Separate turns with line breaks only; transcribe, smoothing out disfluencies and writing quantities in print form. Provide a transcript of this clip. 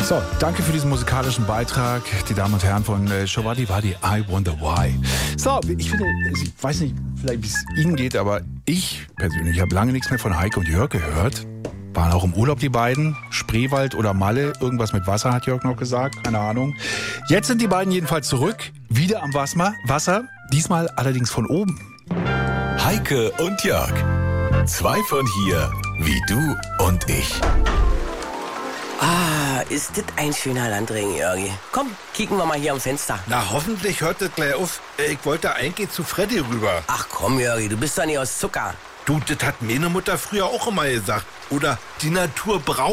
So, danke für diesen musikalischen Beitrag, die Damen und Herren von Shawadi Wadi, I Wonder Why. So, ich finde, ich weiß nicht, vielleicht wie es Ihnen geht, aber ich persönlich habe lange nichts mehr von Heike und Jörg gehört. Waren auch im Urlaub die beiden, Spreewald oder Malle, irgendwas mit Wasser hat Jörg noch gesagt, keine Ahnung. Jetzt sind die beiden jedenfalls zurück, wieder am Wasser, diesmal allerdings von oben.
Heike und Jörg, zwei von hier, wie du und ich.
Ah, ist das ein schöner Landring, Jörgi. Komm, kicken wir mal hier am Fenster.
Na, hoffentlich hört das gleich auf. Ich wollte eigentlich zu Freddy rüber.
Ach komm, Jörgi, du bist doch nicht aus Zucker.
Du, das hat meine Mutter früher auch immer gesagt. Oder die Natur braucht